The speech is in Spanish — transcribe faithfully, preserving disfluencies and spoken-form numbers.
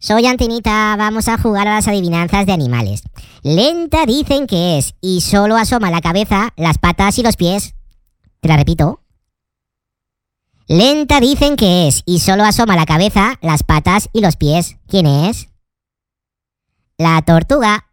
Soy Antenita, vamos a jugar a las adivinanzas de animales. Lenta dicen que es y solo asoma la cabeza, las patas y los pies. Te la repito. Lenta dicen que es y solo asoma la cabeza, las patas y los pies. ¿Quién es? La tortuga.